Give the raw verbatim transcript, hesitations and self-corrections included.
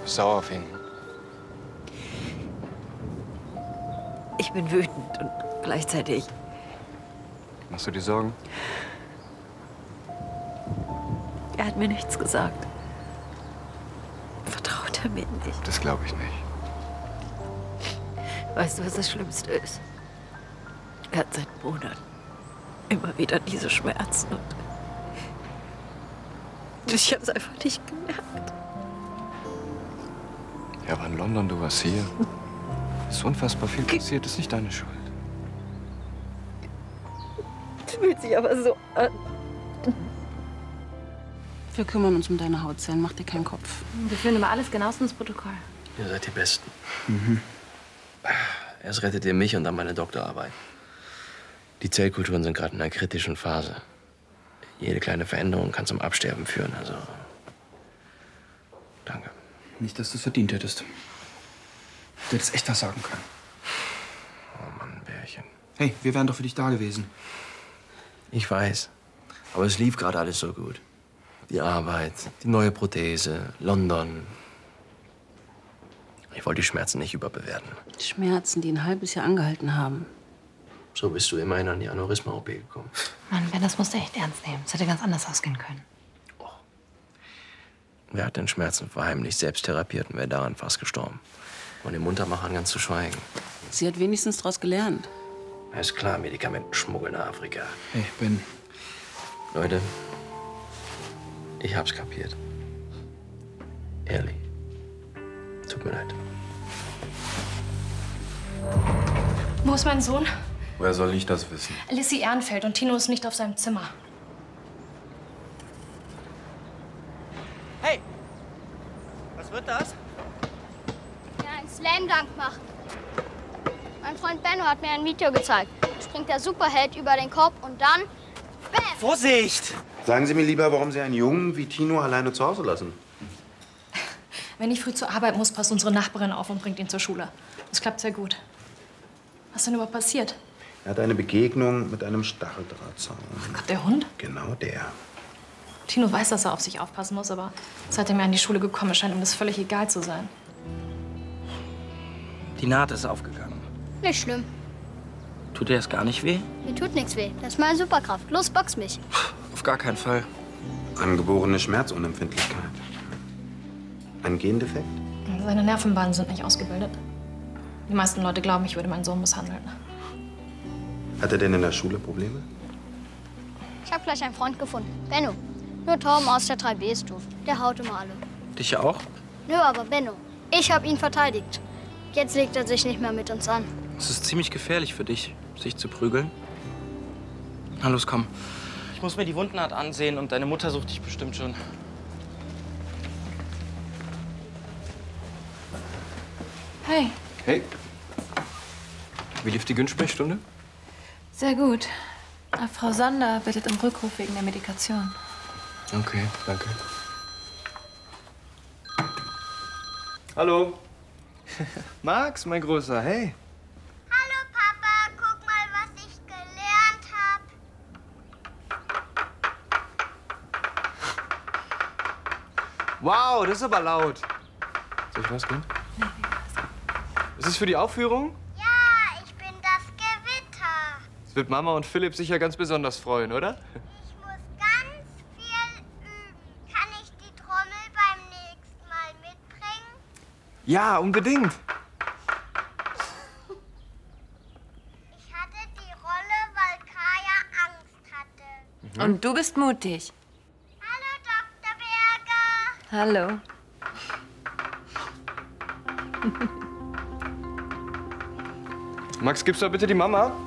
bist sauer auf ihn. Ich bin wütend und gleichzeitig... Machst du dir Sorgen? Er hat mir nichts gesagt. Vertraut er mir nicht? Das glaube ich nicht. Weißt du, was das Schlimmste ist? Er hat seit Monaten immer wieder diese Schmerzen und ich habe es einfach nicht gemerkt. Ja, aber in London, du warst hier. Es ist unfassbar viel passiert, das ist nicht deine Schuld. Es fühlt sich aber so an. Wir kümmern uns um deine Hautzellen, mach dir keinen Kopf. Wir führen immer alles genauestens Protokoll. Ihr seid die Besten. Mhm. Erst rettet ihr mich und dann meine Doktorarbeit. Die Zellkulturen sind gerade in einer kritischen Phase. Jede kleine Veränderung kann zum Absterben führen, also... Danke. Nicht, dass du es verdient hättest. Du hättest echt was sagen können. Oh Mann, Bärchen. Hey, wir wären doch für dich da gewesen. Ich weiß. Aber es lief gerade alles so gut. Die Arbeit, die neue Prothese, London. Ich wollte die Schmerzen nicht überbewerten. Schmerzen, die ein halbes Jahr angehalten haben. So bist du immerhin an die Aneurysma-O P gekommen. Mann, Ben, das musst du echt ernst nehmen. Es hätte ganz anders ausgehen können. Oh. Wer hat den Schmerzen verheimlicht, selbst therapiert und wäre daran fast gestorben? Von den Muntermachern ganz zu schweigen. Sie hat wenigstens daraus gelernt. Ja, ist klar, Medikamenten schmuggeln nach Afrika. Hey, Ben. Leute, ich hab's kapiert. Ehrlich. Tut mir leid. Wo ist mein Sohn? Woher soll ich das wissen? Lissy Ehrenfeld und Tino ist nicht auf seinem Zimmer. Hey! Was wird das? Ja, einen Slam-Dunk machen. Mein Freund Benno hat mir ein Video gezeigt. Da springt der Superheld über den Korb und dann... Bam! Vorsicht! Sagen Sie mir lieber, warum Sie einen Jungen wie Tino alleine zu Hause lassen. Wenn ich früh zur Arbeit muss, passt unsere Nachbarin auf und bringt ihn zur Schule. Das klappt sehr gut. Was ist denn überhaupt passiert? Er hat eine Begegnung mit einem Stacheldrahtzaun. Ach Gott, der Hund? Genau der. Tino weiß, dass er auf sich aufpassen muss, aber seitdem er an die Schule gekommen ist, scheint ihm das völlig egal zu sein. Die Naht ist aufgegangen. Nicht schlimm. Tut dir das gar nicht weh? Mir tut nichts weh. Das ist meine Superkraft. Los, box mich. Auf gar keinen Fall. Angeborene Schmerzunempfindlichkeit. Ein Gendefekt? Seine Nervenbahnen sind nicht ausgebildet. Die meisten Leute glauben, ich würde meinen Sohn misshandeln. Hat er denn in der Schule Probleme? Ich habe gleich einen Freund gefunden. Benno. Nur Torben aus der drei B ist doof. Der haut immer alle. Dich ja auch? Nö, aber Benno. Ich habe ihn verteidigt. Jetzt legt er sich nicht mehr mit uns an. Es ist ziemlich gefährlich für dich, sich zu prügeln. Na los, komm. Ich muss mir die Wundnaht ansehen und deine Mutter sucht dich bestimmt schon. Hey. Hey. Wie lief die Günstsprechstunde? Sehr gut. Frau Sander bittet um Rückruf wegen der Medikation. Okay, danke. Hallo. Max, mein Großer, hey. Hallo, Papa. Guck mal, was ich gelernt habe. Wow, das ist aber laut. Soll ich rausgehen? Ist es für die Aufführung? Ja, ich bin das Gewitter. Das wird Mama und Philipp sicher ganz besonders freuen, oder? Ich muss ganz viel üben. Kann ich die Trommel beim nächsten Mal mitbringen? Ja, unbedingt. Ich hatte die Rolle, weil Kaya Angst hatte. Mhm. Und du bist mutig. Hallo, Doktor Berger. Hallo. Max, gibst du bitte die Mama?